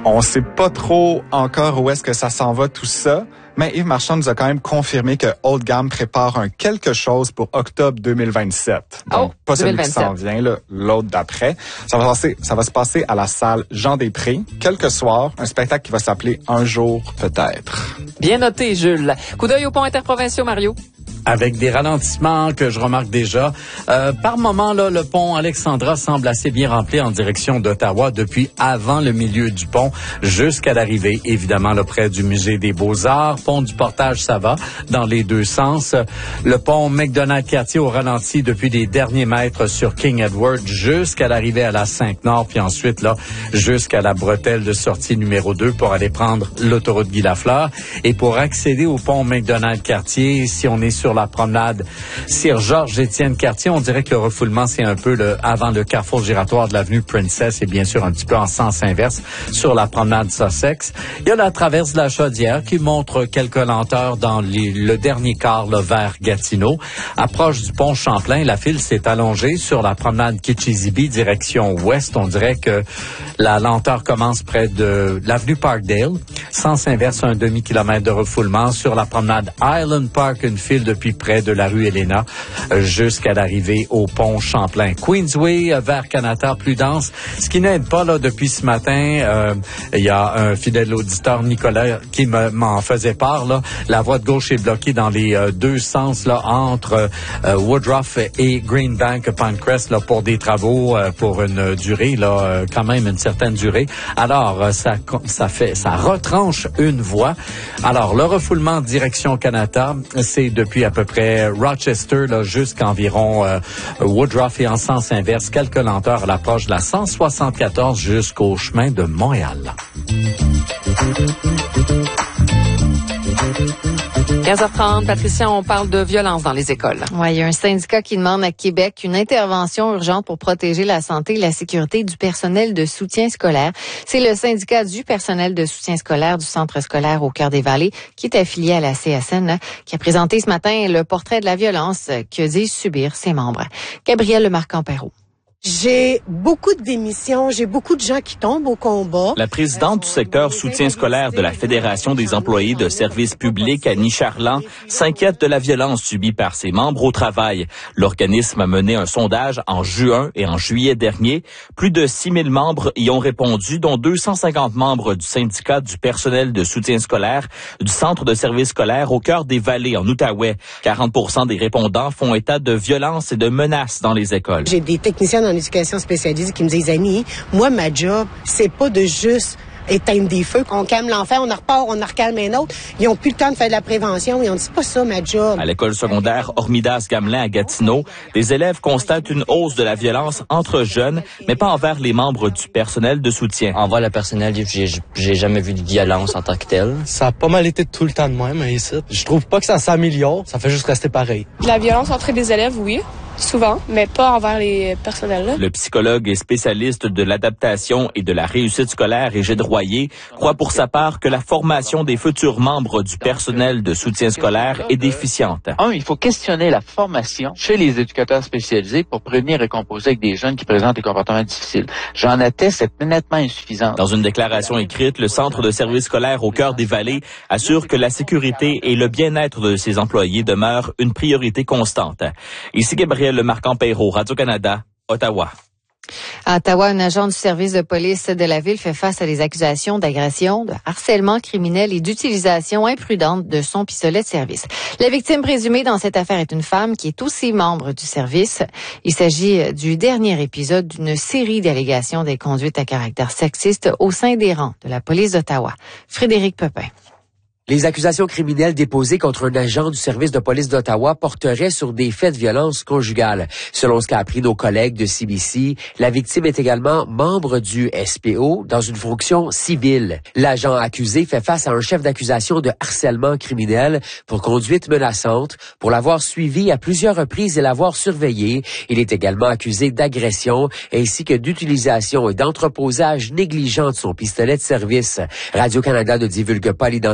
On sait pas trop encore où est-ce que ça s'en va tout ça, mais Yves Marchand nous a quand même confirmé que Haut de Gamme prépare un quelque chose pour octobre 2027. Donc, pas 2027. Celui qui s'en vient, là, l'autre d'après. Ça va se passer à la salle Jean Després, quelques soirs, un spectacle qui va s'appeler Un jour peut-être. Bien noté, Jules. Coup d'œil au pont interprovinciaux, Mario. Avec des ralentissements que je remarque déjà. Par moment, là, le pont Alexandra semble assez bien rempli en direction d'Ottawa depuis avant le milieu du pont jusqu'à l'arrivée, évidemment, là, près du Musée des Beaux-Arts. Pont du Portage, ça va dans les deux sens. Le pont McDonald-Cartier au ralenti depuis les derniers mètres sur King Edward jusqu'à l'arrivée à la 5-Nord, puis ensuite, là, jusqu'à la bretelle de sortie numéro 2 pour aller prendre l'autoroute Guy-Lafleur. Et pour accéder au pont McDonald-Cartier, si on est sur la promenade Sir Georges-Étienne Cartier, on dirait que le refoulement, c'est un peu avant le carrefour giratoire de l'avenue Princess et bien sûr un petit peu en sens inverse sur la promenade Sussex. Il y a la traverse de la Chaudière qui montre quelques lenteurs dans le dernier quart là, vers Gatineau. Approche du pont Champlain, la file s'est allongée sur la promenade Kitchissippi direction ouest. On dirait que la lenteur commence près de l'avenue Parkdale. Sens inverse, un demi-kilomètre de refoulement. Sur la promenade Highland Park, une file depuis près de la rue Helena jusqu'à l'arrivée au pont Champlain. Queensway vers Canada, plus dense. Ce qui n'aide pas là depuis ce matin, il y a un fidèle auditeur, Nicolas, qui m'en faisait part. Là. La voie de gauche est bloquée dans les deux sens là entre Woodruff et Greenbank, Pinecrest là pour des travaux pour une durée là quand même une certaine durée. Alors ça retranche une voie. Alors le refoulement direction Canada, c'est depuis à peu près Rochester là jusqu'à environ Woodruff et en sens inverse, quelques lenteurs à l'approche de la 174 jusqu'au chemin de Montréal. 15h30, Patricia, on parle de violence dans les écoles. Oui, il y a un syndicat qui demande à Québec une intervention urgente pour protéger la santé et la sécurité du personnel de soutien scolaire. C'est le syndicat du personnel de soutien scolaire du centre scolaire au Cœur-des-Vallées, qui est affilié à la CSN, là, qui a présenté ce matin le portrait de la violence que disent subir ses membres. Gabrielle Lemarquand-Perrault. J'ai beaucoup de démissions, j'ai beaucoup de gens qui tombent au combat. La présidente du secteur soutien scolaire de la Fédération des employés de services publics, Annie Charland, s'inquiète de la violence subie par ses membres au travail. L'organisme a mené un sondage en juin et en juillet dernier. Plus de 6 000 membres y ont répondu, dont 250 membres du syndicat du personnel de soutien scolaire du centre de services scolaires au Cœur-des-Vallées en Outaouais. 40% des répondants font état de violence et de menaces dans les écoles. J'ai des techniciens en éducation spécialisée qui me disent, Annie, moi, ma job, c'est pas de juste éteindre des feux, qu'on calme l'enfant, on en repart, on en recalme un autre. Ils ont plus le temps de faire de la prévention et on dit, c'est pas ça, ma job. À l'école secondaire Hormidas-Gamelin à Gatineau, des élèves constatent une hausse de la violence entre jeunes, mais pas envers les membres du personnel de soutien. Envers le personnel, j'ai jamais vu de violence en tant que telle. Ça a pas mal été tout le temps de même, ici. Je trouve pas que ça s'améliore, ça fait juste rester pareil. La violence entre des élèves, oui. Souvent, mais pas envers les personnels. Le psychologue et spécialiste de l'adaptation et de la réussite scolaire, Égide Royer, croit pour sa part que la formation des futurs membres du personnel de soutien scolaire est déficiente. Il faut questionner la formation chez les éducateurs spécialisés pour prévenir et composer avec des jeunes qui présentent des comportements difficiles. J'en atteste, c'est nettement insuffisant. Dans une déclaration écrite, le Centre de services scolaires au Cœur-des-Vallées assure que la sécurité et le bien-être de ses employés demeurent une priorité constante. Ici Gabrielle Lemarquand-Perrault, Radio-Canada, Ottawa. À Ottawa, un agent du service de police de la ville fait face à des accusations d'agression, de harcèlement criminel et d'utilisation imprudente de son pistolet de service. La victime présumée dans cette affaire est une femme qui est aussi membre du service. Il s'agit du dernier épisode d'une série d'allégations des conduites à caractère sexiste au sein des rangs de la police d'Ottawa. Frédéric Pepin. Les accusations criminelles déposées contre un agent du service de police d'Ottawa porteraient sur des faits de violence conjugale. Selon ce qu'a appris nos collègues de CBC, la victime est également membre du SPO dans une fonction civile. L'agent accusé fait face à un chef d'accusation de harcèlement criminel pour conduite menaçante, pour l'avoir suivi à plusieurs reprises et l'avoir surveillé. Il est également accusé d'agression ainsi que d'utilisation et d'entreposage négligent de son pistolet de service. Radio-Canada ne divulgue pas l'identité de l'accusé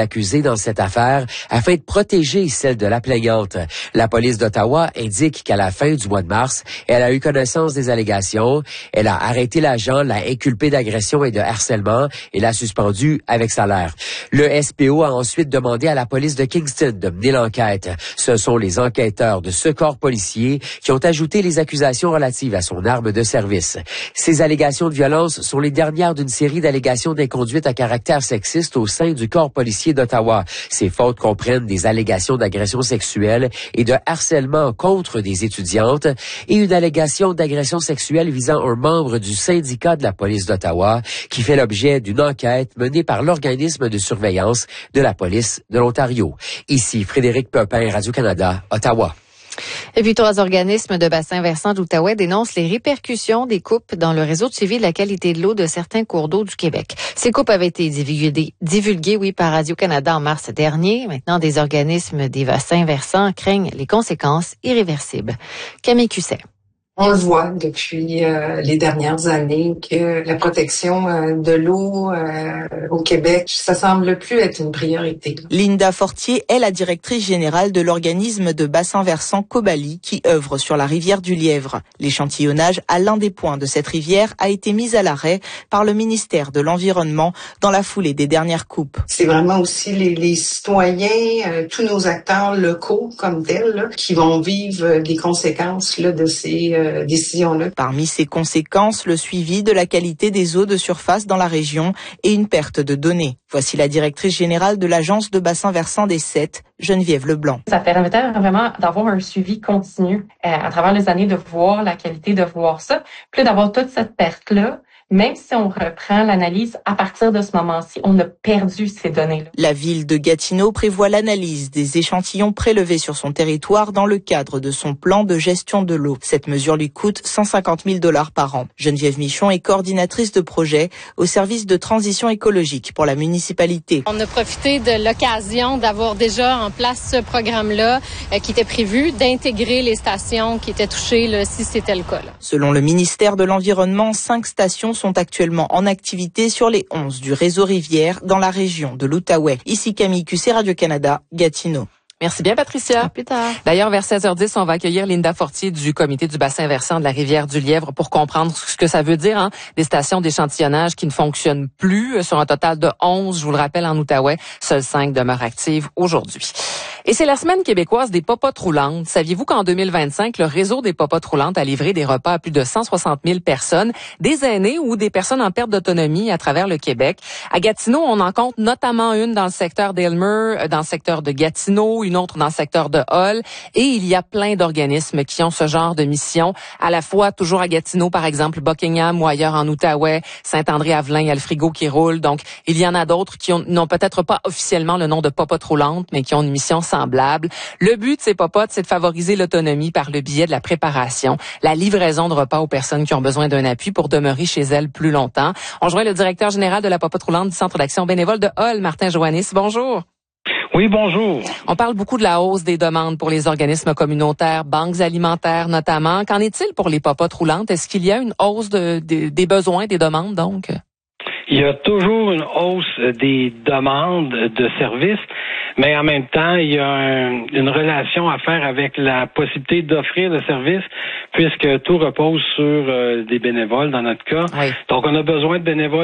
accusés dans cette affaire afin de protéger celle de la plaignante. La police d'Ottawa indique qu'à la fin du mois de mars, elle a eu connaissance des allégations. Elle a arrêté l'agent, l'a inculpé d'agression et de harcèlement et l'a suspendu avec salaire. Le SPO a ensuite demandé à la police de Kingston de mener l'enquête. Ce sont les enquêteurs de ce corps policier qui ont ajouté les accusations relatives à son arme de service. Ces allégations de violence sont les dernières d'une série d'allégations d'inconduite à caractère sexiste au sein du corps policier d'Ottawa. Ces fautes comprennent des allégations d'agression sexuelle et de harcèlement contre des étudiantes et une allégation d'agression sexuelle visant un membre du syndicat de la police d'Ottawa qui fait l'objet d'une enquête menée par l'organisme de surveillance de la police de l'Ontario. Ici Frédéric Pepin, Radio-Canada, Ottawa. Et puis, 3 organismes de bassin versant de l'Outaouais dénoncent les répercussions des coupes dans le réseau de suivi de la qualité de l'eau de certains cours d'eau du Québec. Ces coupes avaient été divulguées par Radio-Canada en mars dernier. Maintenant, des organismes des bassins versants craignent les conséquences irréversibles. Camille Cusset. On le voit depuis les dernières années que la protection de l'eau au Québec, ça semble plus être une priorité. Linda Fortier est la directrice générale de l'organisme de bassin versant Cobali qui œuvre sur la rivière du Lièvre. L'échantillonnage à l'un des points de cette rivière a été mis à l'arrêt par le ministère de l'Environnement dans la foulée des dernières coupes. C'est vraiment aussi les citoyens, tous nos acteurs locaux comme tels, là, qui vont vivre des conséquences là, de ces décisions-là. Parmi ces conséquences, le suivi de la qualité des eaux de surface dans la région et une perte de données. Voici la directrice générale de l'Agence de bassin versant des Sept, Geneviève Leblanc. Ça permettait vraiment d'avoir un suivi continu à travers les années, de voir la qualité, de voir ça. Puis d'avoir toute cette perte-là, même si on reprend l'analyse, à partir de ce moment-ci, on a perdu ces données-là. La ville de Gatineau prévoit l'analyse des échantillons prélevés sur son territoire dans le cadre de son plan de gestion de l'eau. Cette mesure lui coûte 150 000 $ par an. Geneviève Michon est coordinatrice de projet au service de transition écologique pour la municipalité. On a profité de l'occasion d'avoir déjà en place ce programme-là qui était prévu, d'intégrer les stations qui étaient touchées là, si c'était le cas. Là. Selon le ministère de l'Environnement, 5 stations sont actuellement en activité sur les 11 du réseau Rivière dans la région de l'Outaouais. Ici Camille Cusset, Radio-Canada, Gatineau. Merci bien, Patricia. À plus tard. D'ailleurs, vers 16h10, on va accueillir Linda Fortier du comité du bassin versant de la rivière du Lièvre pour comprendre ce que ça veut dire, hein, des stations d'échantillonnage qui ne fonctionnent plus sur un total de 11, je vous le rappelle, en Outaouais. Seules 5 demeurent actives aujourd'hui. Et c'est la semaine québécoise des popotes roulantes. Saviez-vous qu'en 2025, le réseau des popotes roulantes a livré des repas à plus de 160 000 personnes, des aînés ou des personnes en perte d'autonomie à travers le Québec? À Gatineau, on en compte notamment une dans le secteur d'Aylmer, dans le secteur de Gatineau, une autre dans le secteur de Hull. Et il y a plein d'organismes qui ont ce genre de mission, à la fois toujours à Gatineau, par exemple Buckingham, ou ailleurs en Outaouais, Saint-André-Avelin, il y a le frigo qui roule. Donc, il y en a d'autres qui n'ont peut-être pas officiellement le nom de popotes roulantes, mais qui ont une mission semblable. Le but de ces popotes, c'est de favoriser l'autonomie par le biais de la préparation, la livraison de repas aux personnes qui ont besoin d'un appui pour demeurer chez elles plus longtemps. On rejoint le directeur général de la popote roulante du Centre d'action bénévole de Hull, Martin Joannis. Bonjour. Oui, bonjour. On parle beaucoup de la hausse des demandes pour les organismes communautaires, banques alimentaires notamment. Qu'en est-il pour les popotes roulantes? Est-ce qu'il y a une hausse des besoins, des demandes donc? Il y a toujours une hausse des demandes de services, mais en même temps, il y a une relation à faire avec la possibilité d'offrir le service, puisque tout repose sur des bénévoles dans notre cas. Oui. Donc, on a besoin de bénévoles